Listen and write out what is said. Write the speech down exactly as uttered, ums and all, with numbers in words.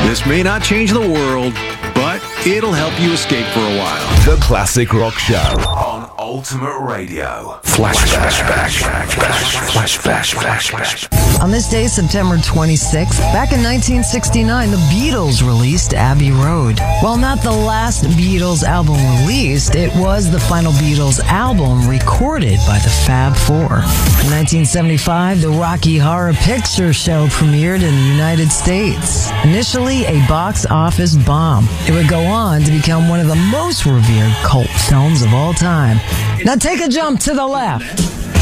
This may not change the world, but it'll help you escape for a while. The Classic Rock Show on Ultimate Radio. Flashback, flashback, flashback, flashback. On this day, September twenty-sixth, back in nineteen sixty-nine, the Beatles released Abbey Road. While not the last Beatles album released, it was the final Beatles album recorded by the Fab Four. In nineteen seventy-five, the Rocky Horror Picture Show premiered in the United States. Initially a box office bomb, it would go on to become one of the most revered cult films of all time. Now take a jump to the left.